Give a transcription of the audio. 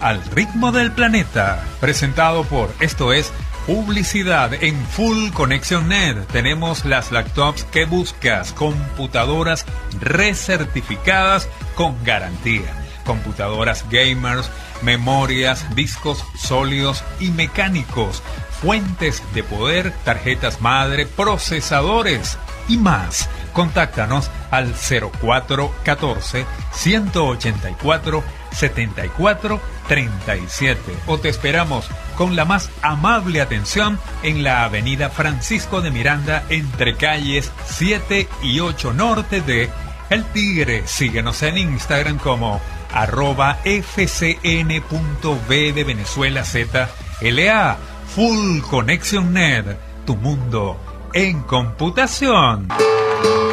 al ritmo del planeta. Presentado por Esto es Publicidad en Full Connection Net. Tenemos las laptops que buscas, computadoras recertificadas con garantía, computadoras gamers, memorias, discos sólidos y mecánicos, fuentes de poder, tarjetas madre, procesadores y más. Contáctanos al 0414-184-7437 o te esperamos con la más amable atención en la avenida Francisco de Miranda entre calles 7 y 8 norte de El Tigre. Síguenos en Instagram como @fcn.v de Venezuela ZLA. Full Connection Net, tu mundo en computación.